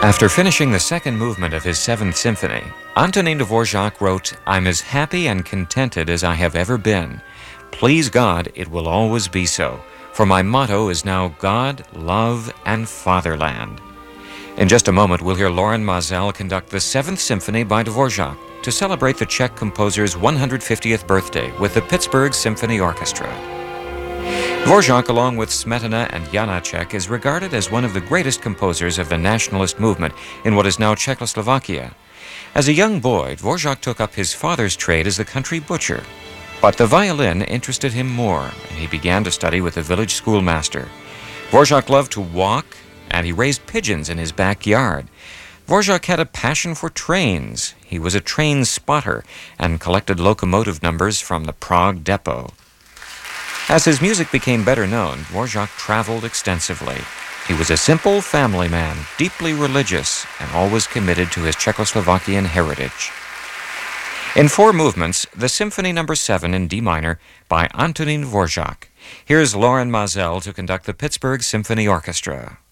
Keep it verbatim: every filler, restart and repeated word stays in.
After finishing the second movement of his Seventh Symphony, Antonin Dvorak wrote, "I'm as happy and contented as I have ever been. Please God, it will always be so, for my motto is now God, love, and fatherland." In just a moment, we'll hear Loren Maazel conduct the Seventh Symphony by Dvorak to celebrate the Czech composer's one hundred fiftieth birthday with the Pittsburgh Symphony Orchestra. Dvorak, along with Smetana and Janacek, is regarded as one of the greatest composers of the nationalist movement in what is now Czechoslovakia. As a young boy, Dvorak took up his father's trade as the country butcher. But the violin interested him more, and he began to study with the village schoolmaster. Dvorak loved to walk, and he raised pigeons in his backyard. Dvorak had a passion for trains. He was a train spotter and collected locomotive numbers from the Prague depot. As his music became better known, Dvorak traveled extensively. He was a simple family man, deeply religious, and always committed to his Czechoslovakian heritage. In four movements, the Symphony Number seven in D minor by Antonin Dvorak. Here's Loren Maazel to conduct the Pittsburgh Symphony Orchestra.